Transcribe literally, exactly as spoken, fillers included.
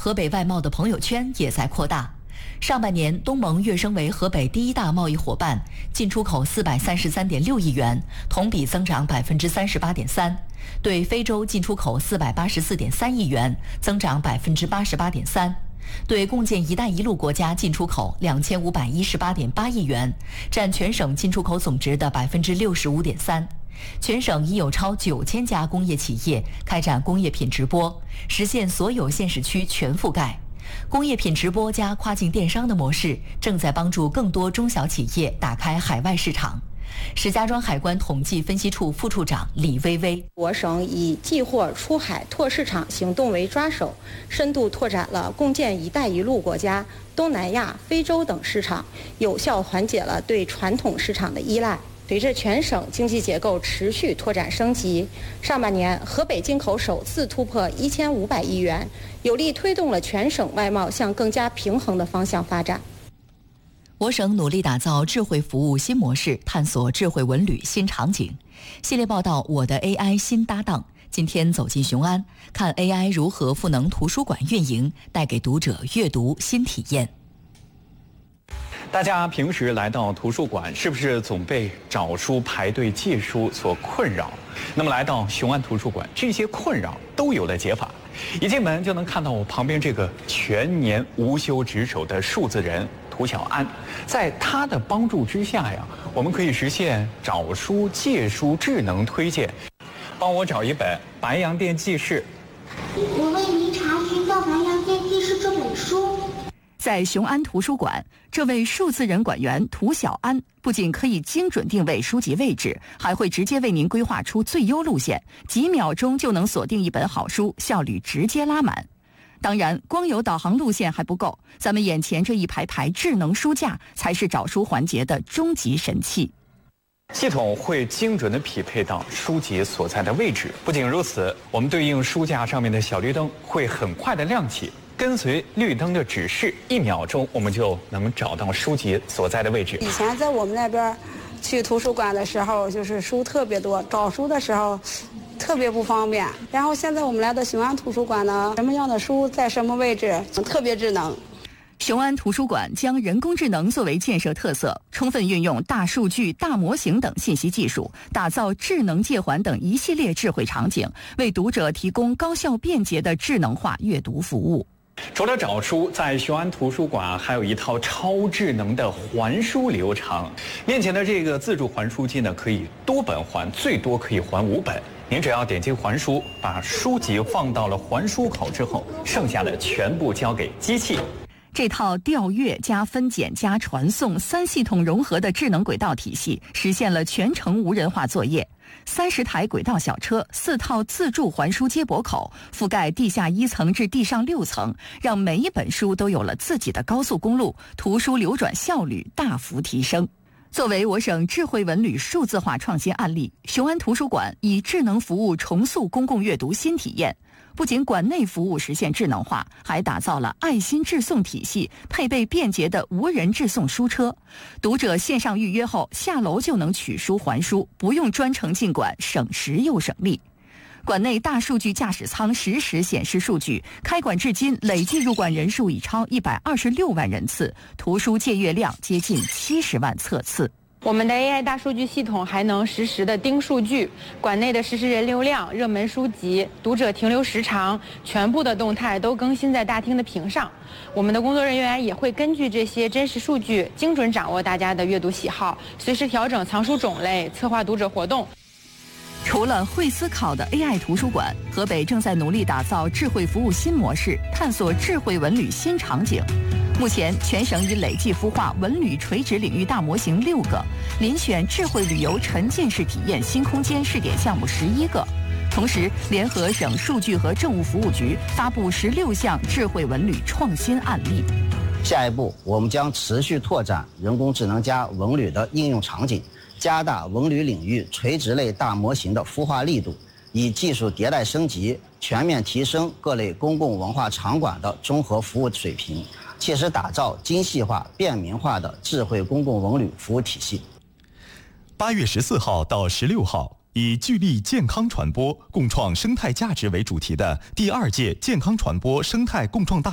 河北外贸的朋友圈也在扩大。上半年，东盟跃升为河北第一大贸易伙伴，进出口四百三十三点六亿元，同比增长百分之三十八点三；对非洲进出口四百八十四点三亿元，增长百分之八十八点三；对共建“一带一路”国家进出口两千五百一十八点八亿元，占全省进出口总值的百分之六十五点三。全省已有超九千家工业企业开展工业品直播，实现所有县市区全覆盖。工业品直播加跨境电商的模式正在帮助更多中小企业打开海外市场。石家庄海关统计分析处副处长李薇薇： 我省以寄货出海拓市场行动为抓手，深度拓展了共建“一带一路”国家、东南亚、非洲等市场，有效缓解了对传统市场的依赖。随着全省经济结构持续拓展升级，上半年河北进口首次突破一千五百亿元，有力推动了全省外贸向更加平衡的方向发展。 我省努力打造智慧服务新模式，探索智慧文旅新场景。系列报道《我的 A I 新搭档》，今天走进雄安，看 A I 如何赋能图书馆运营，带给读者阅读新体验。 大家平时来到图书馆，是不是总被找书、排队借书所困扰？那么来到雄安图书馆，这些困扰都有了解法。一进门就能看到我旁边这个全年无休值守的数字人涂小安，在他的帮助之下呀，我们可以实现找书、借书智能推荐。帮我找一本《白洋淀记事》。 我为您查询到《白洋淀记事》这本书。 在雄安图书馆，这位数字人馆员涂小安不仅可以精准定位书籍位置，还会直接为您规划出最优路线，几秒钟就能锁定一本好书，效率直接拉满。当然，光有导航路线还不够，咱们眼前这一排排智能书架才是找书环节的终极神器。 系统会精准地匹配到书籍所在的位置。不仅如此，我们对应书架上面的小绿灯会很快地亮起。跟随绿灯的指示，一秒钟我们就能找到书籍所在的位置。 以前在我们那边去图书馆的时候，就是书特别多，找书的时候特别不方便。然后现在我们来到雄安图书馆呢，什么样的书在什么位置，特别智能。 雄安图书馆将人工智能作为建设特色，充分运用大数据、大模型等信息技术，打造智能借还等一系列智慧场景，为读者提供高效便捷的智能化阅读服务。 除了找书，在雄安图书馆还有一套超智能的还书流程。面前的这个自助还书机呢，可以多本还，最多可以还五本。您只要点击还书，把书籍放到了还书口之后，剩下的全部交给机器。 这套调阅加分拣加传送三系统融合的智能轨道体系，实现了全程无人化作业。三十台轨道小车，四套自助还书接驳口，覆盖地下一层至地上六层，让每一本书都有了自己的高速公路，图书流转效率大幅提升。作为我省智慧文旅数字化创新案例，雄安图书馆以智能服务重塑公共阅读新体验。不仅馆内服务实现智能化，还打造了爱心致送体系，配备便捷的无人致送书车。读者线上预约后，下楼就能取书还书，不用专程进馆，省时又省力。馆内大数据驾驶舱实时显示数据，开馆至今累计入馆人数已超一百二十六万人次，图书借阅量接近七十万册次。 我们的 A I 大数据系统还能实时的盯数据，馆内的实时人流量、热门书籍、读者停留时长，全部的动态都更新在大厅的屏上。我们的工作人员也会根据这些真实数据，精准掌握大家的阅读喜好，随时调整藏书种类，策划读者活动。 除了会思考的 A I 图书馆，河北正在努力打造智慧服务新模式，探索智慧文旅新场景。目前，全省已累计孵化文旅垂直领域大模型六个，遴选智慧旅游沉浸式体验新空间试点项目十一个。同时，联合省数据和政务服务局发布十六项智慧文旅创新案例。 下一步，我们将持续拓展人工智能加文旅的应用场景，加大文旅领域垂直类大模型的孵化力度，以技术迭代升级，全面提升各类公共文化场馆的综合服务水平，切实打造精细化、便民化的智慧公共文旅服务体系。 八月十四号到十六号，以聚力健康传播、共创生态价值为主题的第二届健康传播生态共创大